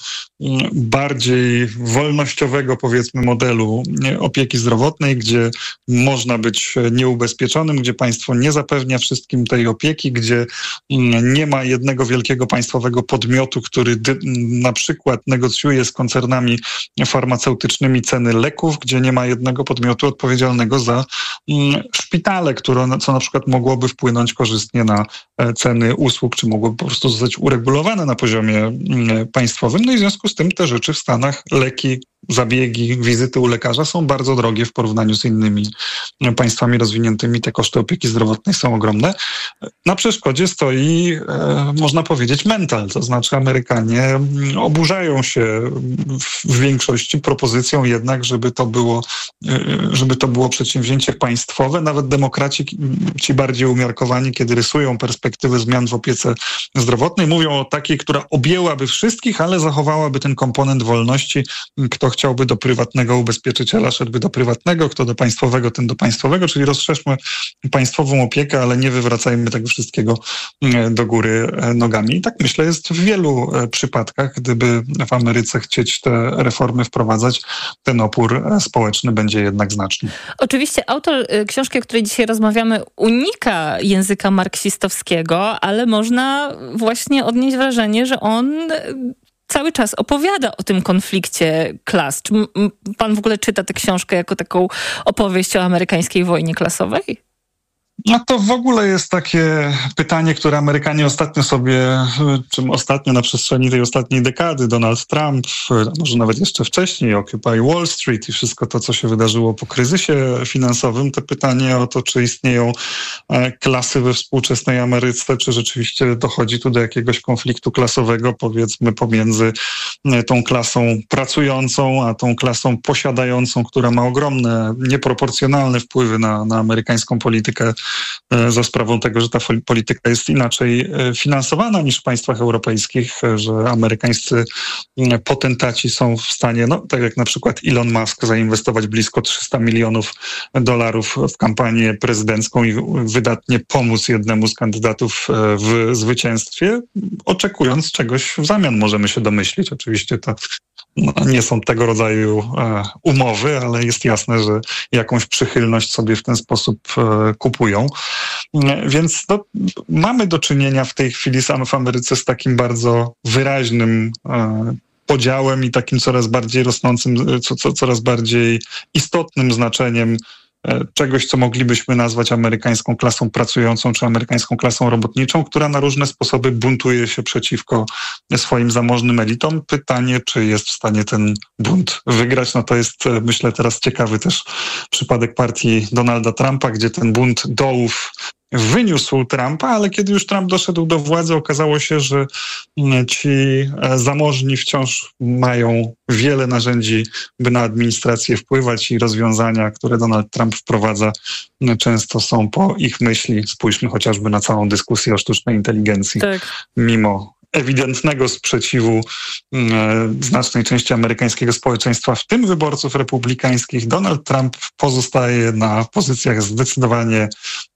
bardziej wolnościowego, powiedzmy, modelu opieki zdrowotnej, gdzie można być nieubezpieczonym, gdzie państwo nie zapewnia wszystkim tej opieki, gdzie nie ma jednego wielkiego państwowego podmiotu, który dy, na przykład negocjuje z koncernami farmaceutycznymi ceny leków, gdzie nie ma jednego podmiotu odpowiedzialnego za szpitale, które, co na przykład mogłoby wpłynąć korzystnie na ceny usług, czy mogłoby po prostu zostać uregulowane na poziomie państwowym. No i w związku z tym te rzeczy w Stanach, leki, zabiegi, wizyty u lekarza są bardzo drogie w porównaniu z innymi państwami rozwiniętymi. Te koszty opieki zdrowotnej są ogromne. Na przeszkodzie stoi, e, można powiedzieć, mental, to znaczy Amerykanie oburzają się w większości propozycją jednak, żeby to było, e, żeby to było przedsięwzięcie państwowe. Nawet demokraci, ci bardziej umiarkowani, kiedy rysują perspektywy zmian w opiece zdrowotnej, mówią o takiej, która objęłaby wszystkich, ale zachowałaby ten komponent wolności. Kto chciałby do prywatnego ubezpieczyciela, szedłby do prywatnego, kto do państwowego, ten do państwowego, czyli rozszerzmy państwową opiekę, ale nie wywracajmy tego wszystkiego do góry nogami. I tak myślę jest w wielu przypadkach, gdyby w Ameryce chcieć te reformy wprowadzać, ten opór społeczny będzie jednak znaczny. Oczywiście autor książki, o której dzisiaj rozmawiamy, unika języka marksistowskiego, ale można właśnie odnieść wrażenie, że on cały czas opowiada o tym konflikcie klas. Czy pan w ogóle czyta tę książkę jako taką opowieść o amerykańskiej wojnie klasowej? No to w ogóle jest takie pytanie, które Amerykanie ostatnio sobie, czym ostatnio na przestrzeni tej ostatniej dekady, Donald Trump, może nawet jeszcze wcześniej, Occupy Wall Street i wszystko to, co się wydarzyło po kryzysie finansowym, to pytanie o to, czy istnieją klasy we współczesnej Ameryce, czy rzeczywiście dochodzi tu do jakiegoś konfliktu klasowego, powiedzmy, pomiędzy tą klasą pracującą, a tą klasą posiadającą, która ma ogromne, nieproporcjonalne wpływy na, na amerykańską politykę za sprawą tego, że ta polityka jest inaczej finansowana niż w państwach europejskich, że amerykańscy potentaci są w stanie, no tak jak na przykład Elon Musk, zainwestować blisko trzysta milionów dolarów w kampanię prezydencką i wydatnie pomóc jednemu z kandydatów w zwycięstwie, oczekując czegoś w zamian, możemy się domyślić. Oczywiście to no, nie są tego rodzaju e, umowy, ale jest jasne, że jakąś przychylność sobie w ten sposób e, kupują. E, więc no, mamy do czynienia w tej chwili sam w Ameryce z takim bardzo wyraźnym e, podziałem i takim coraz bardziej rosnącym, co, co, coraz bardziej istotnym znaczeniem czegoś, co moglibyśmy nazwać amerykańską klasą pracującą czy amerykańską klasą robotniczą, która na różne sposoby buntuje się przeciwko swoim zamożnym elitom. Pytanie, czy jest w stanie ten bunt wygrać, no to jest, myślę, teraz ciekawy też przypadek partii Donalda Trumpa, gdzie ten bunt dołów wyniósł Trumpa, ale kiedy już Trump doszedł do władzy, okazało się, że ci zamożni wciąż mają wiele narzędzi, by na administrację wpływać i rozwiązania, które Donald Trump wprowadza, często są po ich myśli. Spójrzmy chociażby na całą dyskusję o sztucznej inteligencji. Tak. Mimo ewidentnego sprzeciwu e, znacznej części amerykańskiego społeczeństwa, w tym wyborców republikańskich, Donald Trump pozostaje na pozycjach zdecydowanie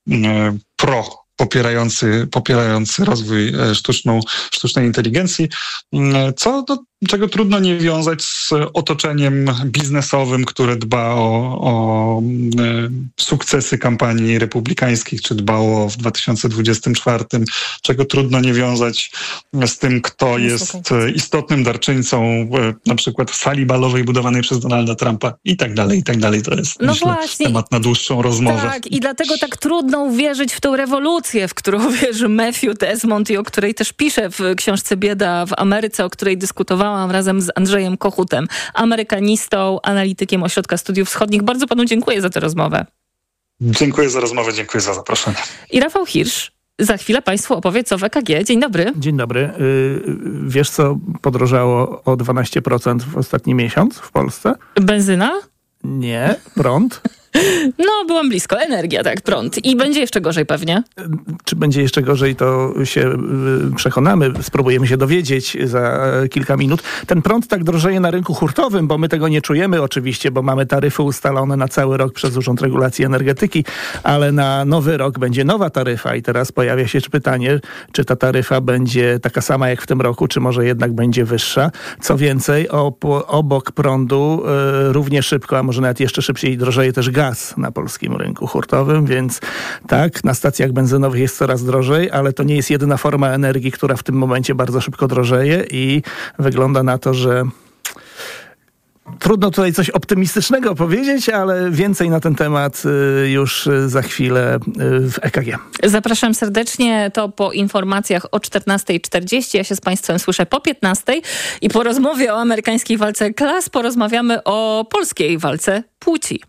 e, pro, popierający, popierający rozwój sztuczną, sztucznej inteligencji, co do, czego trudno nie wiązać z otoczeniem biznesowym, które dba o, o sukcesy kampanii republikańskich, czy dbało w dwa tysiące dwudziestym czwartym, czego trudno nie wiązać z tym, kto jest istotnym darczyńcą na przykład sali balowej budowanej przez Donalda Trumpa i tak dalej, i tak dalej. To jest no myślę, właśnie. temat na dłuższą rozmowę. Tak, i dlatego tak trudno uwierzyć w tą rewolucję, w którą wierzy Matthew Desmond i o której też pisze w książce Bieda w Ameryce, o której dyskutowałam razem z Andrzejem Kochutem, amerykanistą, analitykiem Ośrodka Studiów Wschodnich. Bardzo panu dziękuję za tę rozmowę. Dziękuję za rozmowę, dziękuję za zaproszenie. I Rafał Hirsch za chwilę państwu opowie, co w E K G. Dzień dobry. Dzień dobry. Wiesz, co podrożało o dwanaście procent w ostatni miesiąc w Polsce? Benzyna? Nie, prąd. No, byłam blisko. Energia, tak, prąd. I będzie jeszcze gorzej pewnie. Czy będzie jeszcze gorzej, to się przekonamy. Spróbujemy się dowiedzieć za kilka minut. Ten prąd tak drożeje na rynku hurtowym, bo my tego nie czujemy oczywiście, bo mamy taryfy ustalone na cały rok przez Urząd Regulacji Energetyki, ale na nowy rok będzie nowa taryfa i teraz pojawia się pytanie, czy ta taryfa będzie taka sama jak w tym roku, czy może jednak będzie wyższa. Co więcej, obok prądu równie szybko, a może nawet jeszcze szybciej drożeje też gaz na polskim rynku hurtowym, więc tak, na stacjach benzynowych jest coraz drożej, ale to nie jest jedyna forma energii, która w tym momencie bardzo szybko drożeje i wygląda na to, że trudno tutaj coś optymistycznego powiedzieć, ale więcej na ten temat już za chwilę w E K G. Zapraszam serdecznie, to po informacjach o czternasta czterdzieści. Ja się z państwem słyszę po piętnastej i po rozmowie o amerykańskiej walce klas porozmawiamy o polskiej walce płci.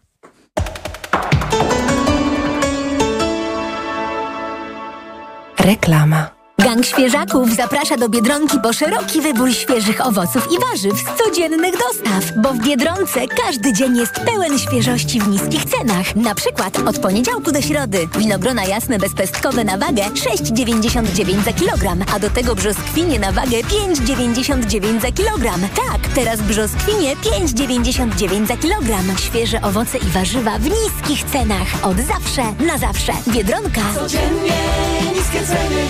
Reklama. Gang Świeżaków zaprasza do Biedronki po szeroki wybór świeżych owoców i warzyw z codziennych dostaw, bo w Biedronce każdy dzień jest pełen świeżości w niskich cenach. Na przykład od poniedziałku do środy winogrona jasne bezpestkowe na wagę sześć dziewięćdziesiąt dziewięć za kilogram, a do tego brzoskwinie na wagę pięć dziewięćdziesiąt dziewięć za kilogram. Tak, teraz brzoskwinie pięć dziewięćdziesiąt dziewięć za kilogram. Świeże owoce i warzywa w niskich cenach. Od zawsze na zawsze. Biedronka. Codziennie niskie ceny.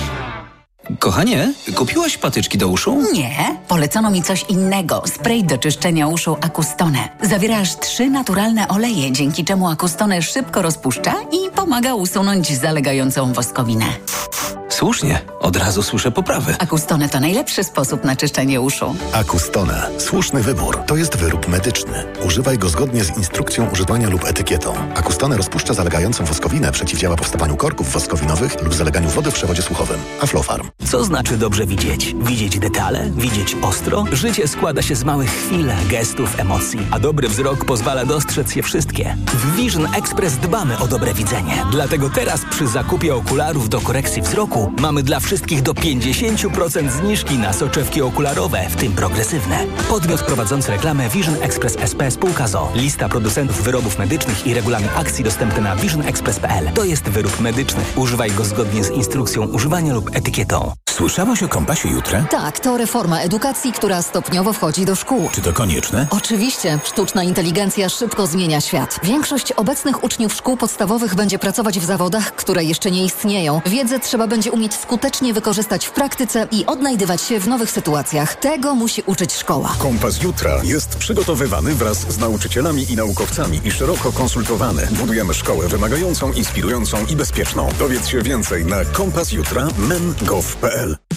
Kochanie, kupiłaś patyczki do uszu? Nie, polecono mi coś innego. Spray do czyszczenia uszu Acustone. Zawiera aż trzy naturalne oleje, dzięki czemu Acustone szybko rozpuszcza i pomaga usunąć zalegającą woskowinę. Słusznie, od razu słyszę poprawy. Acustone to najlepszy sposób na czyszczenie uszu. Acustone. Słuszny wybór. To jest wyrób medyczny. Używaj go zgodnie z instrukcją używania lub etykietą. Acustone rozpuszcza zalegającą woskowinę, przeciwdziała powstawaniu korków woskowinowych lub zaleganiu wody w przewodzie słuchowym. Aflofarm. Co znaczy dobrze widzieć? Widzieć detale? Widzieć ostro? Życie składa się z małych chwil, gestów, emocji, a dobry wzrok pozwala dostrzec je wszystkie. W Vision Express dbamy o dobre widzenie. Dlatego teraz przy zakupie okularów do korekcji wzroku mamy dla wszystkich do pięćdziesiąt procent zniżki na soczewki okularowe, w tym progresywne. Podmiot prowadzący reklamę Vision Express S P Spółka z o o. Lista producentów wyrobów medycznych i regulamin akcji dostępny na vision express kropka p l. To jest wyrób medyczny. Używaj go zgodnie z instrukcją używania lub etykietą. Słyszałaś o Kompasie Jutra? Tak, to reforma edukacji, która stopniowo wchodzi do szkół. Czy to konieczne? Oczywiście. Sztuczna inteligencja szybko zmienia świat. Większość obecnych uczniów szkół podstawowych będzie pracować w zawodach, które jeszcze nie istnieją. Wiedzę trzeba będzie umieć skutecznie wykorzystać w praktyce i odnajdywać się w nowych sytuacjach. Tego musi uczyć szkoła. Kompas Jutra jest przygotowywany wraz z nauczycielami i naukowcami i szeroko konsultowany. Budujemy szkołę wymagającą, inspirującą i bezpieczną. Dowiedz się więcej na kompas jutra kropka men kropka gov kropka p l.